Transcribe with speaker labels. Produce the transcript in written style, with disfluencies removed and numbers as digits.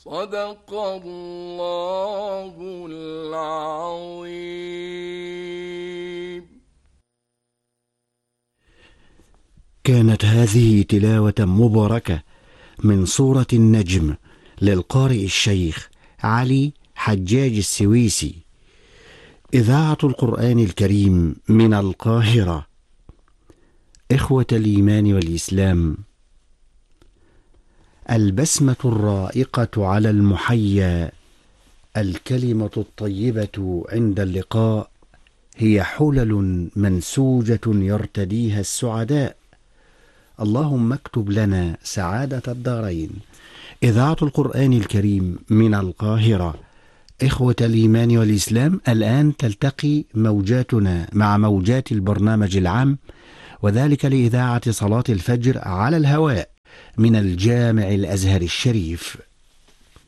Speaker 1: صدق الله العظيم.
Speaker 2: كانت هذه تلاوة مباركة من سورة النجم للقارئ الشيخ علي حجاج السويسي، إذاعة القرآن الكريم من القاهرة. إخوة الإيمان والإسلام، البسمة الرائقة على المحيا، الكلمة الطيبة عند اللقاء، هي حلل منسوجة يرتديها السعداء. اللهم اكتب لنا سعادة الدارين. إذاعة القرآن الكريم من القاهرة. إخوة الإيمان والإسلام، الآن تلتقي موجاتنا مع موجات البرنامج العام، وذلك لإذاعة صلاة الفجر على الهواء من الجامع الأزهر الشريف.